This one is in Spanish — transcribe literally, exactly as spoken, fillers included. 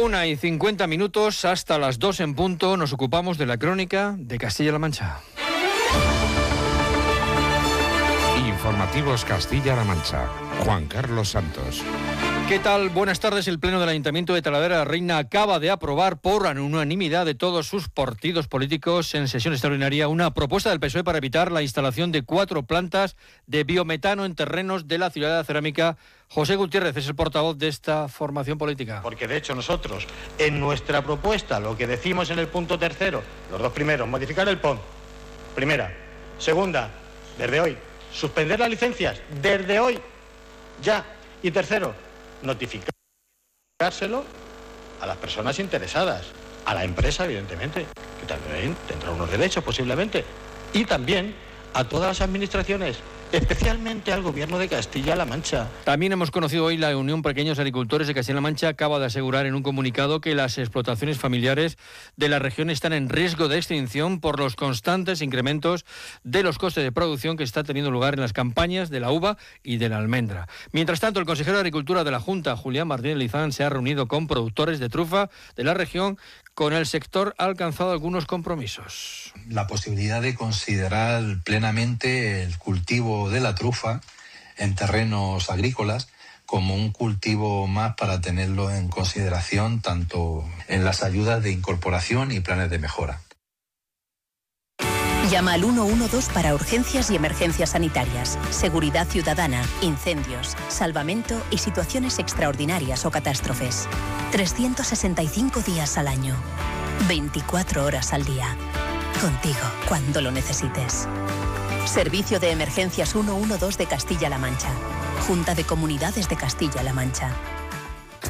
Una y cincuenta minutos hasta las dos en punto. Nos ocupamos de la crónica de Castilla-La Mancha. Informativos Castilla-La Mancha. Juan Carlos Santos. ¿Qué tal? Buenas tardes. El Pleno del Ayuntamiento de Talavera de la Reina acaba de aprobar por unanimidad de todos sus partidos políticos en sesión extraordinaria una propuesta del P S O E para evitar la instalación de cuatro plantas de biometano en terrenos de la ciudad de Cerámica. José Gutiérrez es el portavoz de esta formación política. Porque de hecho nosotros, en nuestra propuesta, lo que decimos en el punto tercero, los dos primeros, modificar el P O N, primera. Segunda, desde hoy, suspender las licencias, desde hoy, ya. Y tercero, notificárselo a las personas interesadas, a la empresa, evidentemente, que también tendrá unos derechos posiblemente, y también a todas las administraciones, especialmente al Gobierno de Castilla-La Mancha. También hemos conocido hoy la Unión Pequeños Agricultores de Castilla-La Mancha acaba de asegurar en un comunicado que las explotaciones familiares de la región están en riesgo de extinción por los constantes incrementos de los costes de producción que está teniendo lugar en las campañas de la uva y de la almendra. Mientras tanto, el consejero de Agricultura de la Junta, Julián Martínez Lizán, se ha reunido con productores de trufa de la región. Con el sector ha alcanzado algunos compromisos. La posibilidad de considerar plenamente el cultivo de la trufa en terrenos agrícolas como un cultivo más para tenerlo en consideración tanto en las ayudas de incorporación y planes de mejora. Llama al uno uno dos para urgencias y emergencias sanitarias, seguridad ciudadana, incendios, salvamento y situaciones extraordinarias o catástrofes. trescientos sesenta y cinco días al año, veinticuatro horas al día. Contigo cuando lo necesites. Servicio de Emergencias uno uno dos de Castilla-La Mancha. Junta de Comunidades de Castilla-La Mancha.